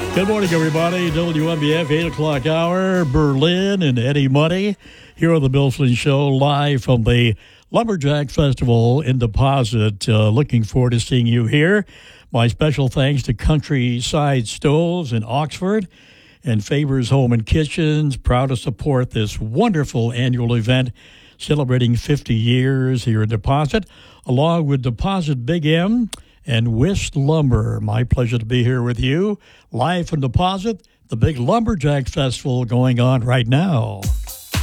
Good morning, everybody. WMBF, 8 o'clock hour, Berlin and Eddie Money here on the Bill Flynn Show, live from the Lumberjack Festival in Deposit. Looking forward to seeing you here. My special thanks to Countryside Stoves in Oxford and Faber's Home and Kitchens, proud to support this wonderful annual event celebrating 50 years here in Deposit, along with Deposit Big M and Wist Lumber. My pleasure to be here with you, live from Deposit, the big Lumberjack Festival going on right now.